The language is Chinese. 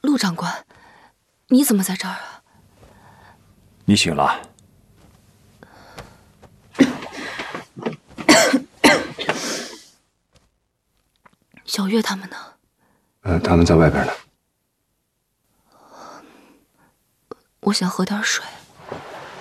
陆长官，你怎么在这儿啊？ 你醒了。 小月他们呢？ 他们在外边呢。 我想喝点水。